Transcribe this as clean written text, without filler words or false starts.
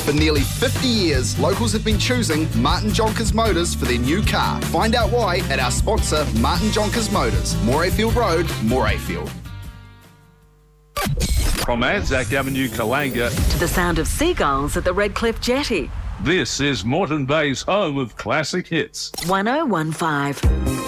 For nearly 50 years, locals have been choosing Martin Jonkers Motors for their new car. Find out why at our sponsor, Martin Jonkers Motors, Morayfield Road, Morayfield. From Anzac Avenue, Kalanga, to the sound of seagulls at the Redcliffe Jetty. This is Moreton Bay's home of classic hits. 1015.